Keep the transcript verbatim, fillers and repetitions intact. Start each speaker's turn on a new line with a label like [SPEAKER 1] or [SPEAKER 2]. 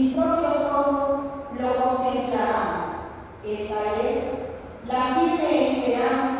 [SPEAKER 1] mis propios ojos lo contemplarán. Esta es la firme esperanza